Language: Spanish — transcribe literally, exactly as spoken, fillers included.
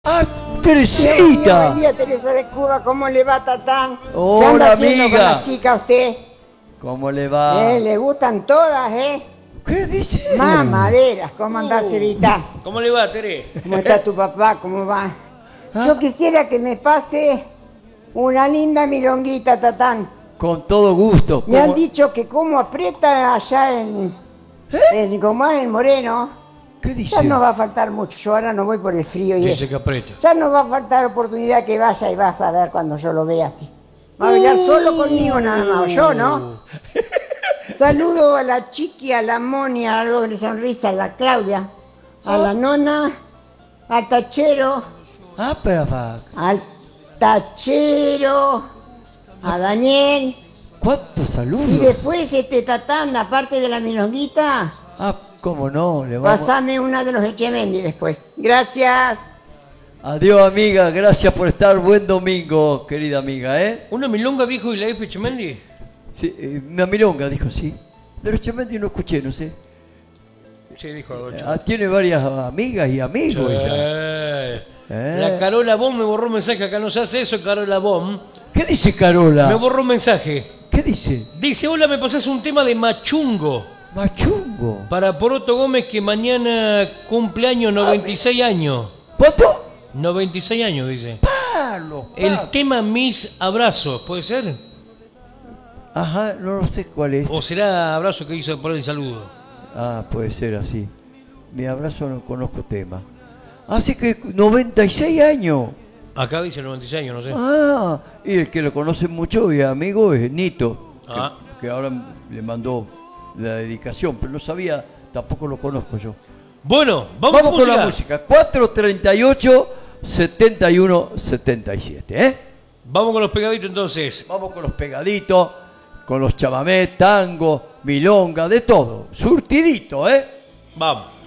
¡Ah, Teresita! Buen día, Teresa de Cuba, ¿cómo le va, Tatán? Hola, ¿Qué anda haciendo amiga. con la chica usted? ¿Cómo le va? Eh, le gustan todas, ¿eh? ¿Qué dice? Mamaderas, ¿cómo andás, Evita? ¿Cómo le va, Tere? ¿Cómo está tu papá? ¿Cómo va? ¿Ah? Yo quisiera que me pase una linda milonguita, Tatán. Con todo gusto. Me han ¿Cómo- dicho que como aprieta allá en... en como es en Moreno, ¿Qué dice? ya no va a faltar mucho. Yo ahora no voy por el frío y Dice eso. que aprieta. Ya no va a faltar oportunidad que vaya y vas a ver cuando yo lo vea así. Va a bailar solo conmigo nada más, o yo, ¿no? Saludo a la Chiqui, a la Moni, a la doble sonrisa, a la Claudia, a la Nona, al Tachero, Ah, pero va. al Tachero, a Daniel. ¿Cuántos saludos? Y después, este Tatán, aparte de la milonguita, Ah, cómo no, le vamos. pasame una de los Echemendi después. Gracias. Adiós, amiga. Gracias por estar. Buen domingo, querida amiga, ¿eh? ¿Una milonga, viejo, y la F. Chemendi? Sí, eh, una milonga, dijo, sí. De los Chemendi no escuché, no sé. Sí, dijo algo. Ah, tiene varias amigas y amigos ella. Eh. Eh. La Carola Bomb me borró un mensaje. Acá no se hace eso, Carola Bomb. ¿Qué dice Carola? Me borró un mensaje. ¿Qué dice? Dice, hola, me pasás un tema de Machungo. Machungo. Para Poroto Gómez, que mañana cumpleaños, noventa y seis años. ¿Cuánto? noventa y seis años, dice. Palo, El palo. tema Mis Abrazos, ¿puede ser? Ajá, no, no sé cuál es. ¿O será abrazo que hizo por el saludo? Ah, puede ser así. Mi abrazo no conozco tema. Así que noventa y seis años. Acá dice noventa y seis años, no sé. Ah, y el que lo conoce mucho y amigo es Nito, que, Ah. que ahora le mandó la dedicación, pero no sabía, tampoco lo conozco yo. Bueno, vamos, Vamos con la música. cuatro treinta y ocho, setenta y uno, setenta y siete, ¿eh? Vamos con los pegaditos entonces. Vamos con los pegaditos, con los chamamés, tango, milonga, de todo. Surtidito, ¿eh? Vamos.